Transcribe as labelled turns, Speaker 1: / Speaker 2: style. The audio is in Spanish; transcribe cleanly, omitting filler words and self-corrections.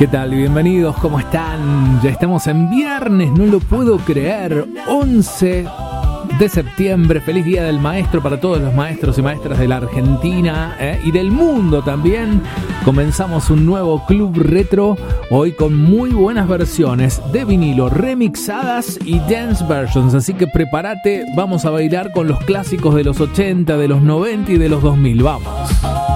Speaker 1: ¿Qué tal? Bienvenidos, ¿cómo están? Ya estamos en viernes, no lo puedo creer, 11 de septiembre, feliz Día del Maestro para todos los maestros y maestras de la Argentina y del mundo también. Comenzamos un nuevo Club Retro, hoy con muy buenas versiones de vinilo, remixadas y dance versions, así que prepárate, vamos a bailar con los clásicos de los 80, de los 90 y de los 2000, vamos.